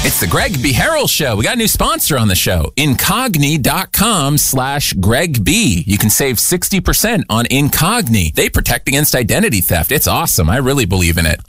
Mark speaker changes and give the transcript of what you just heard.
Speaker 1: It's the Greg B. Harrell Show. We got a new sponsor on the show, Incogni.com/Greg B. You can save 60% on Incogni. They protect against identity theft. It's awesome. I really believe in it.